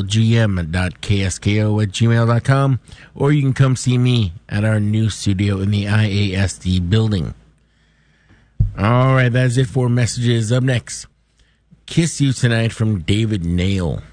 lgm.ksko@gmail.com, or you can come see me at our new studio in the IASD building. All right, that's it for messages. Up next, Kiss You Tonight from David Nail.